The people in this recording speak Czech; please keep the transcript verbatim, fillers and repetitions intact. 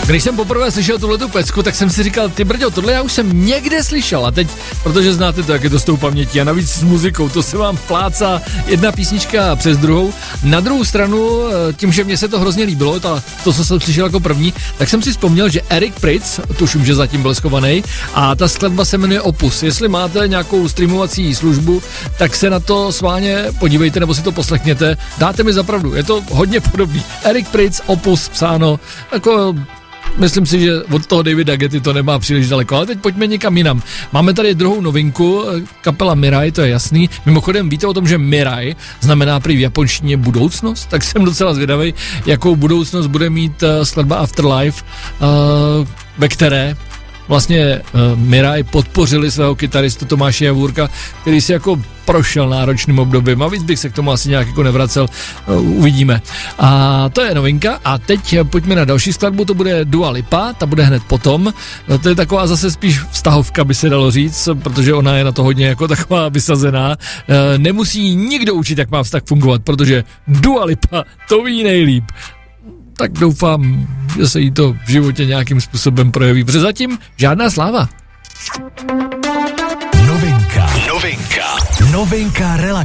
Když jsem poprvé slyšel tuhletu pecku, tak jsem si říkal, ty brďo, tohle já už jsem někde slyšel a teď, protože znáte to, jak je to s tou pamětí a navíc s muzikou, to se vám plácá jedna písnička přes druhou. Na druhou stranu, tím, že mně se to hrozně líbilo, ta, to, co jsem slyšel jako první, tak jsem si vzpomněl, že Eric Prydz, tuším, že zatím byl schovaný, a ta skladba se jmenuje Opus. Jestli máte nějakou streamovací službu, tak se na to sválně podívejte nebo si to poslechněte. Dáte mi za pravdu, je to hodně podobný. Eric Prydz, Opus, psáno, jako... Myslím si, že od toho Davida Getty to nemá příliš daleko, ale teď pojďme někam jinam. Máme tady druhou novinku, kapela Mirai, to je jasný. Mimochodem víte o tom, že Mirai znamená prý v japonštině budoucnost, tak jsem docela zvědavý, jakou budoucnost bude mít uh, skladba Afterlife, uh, ve které vlastně uh, Mirai podpořili svého kytaristu Tomáše Javůrka, který si jako prošel náročným obdobím a víc bych se k tomu asi nějak jako nevracel, uh, uvidíme. A to je novinka a teď pojďme na další skladbu, to bude Dua Lipa, ta bude hned potom. No, to je taková zase spíš vztahovka, by se dalo říct, protože ona je na to hodně jako taková vysazená. Uh, nemusí nikdo učit, jak má vztah fungovat, protože Dua Lipa to ví nejlíp. Tak doufám, že se jí to v životě nějakým způsobem projeví, protože zatím žádná sláva. Novinka. Novinka. Novinka relax.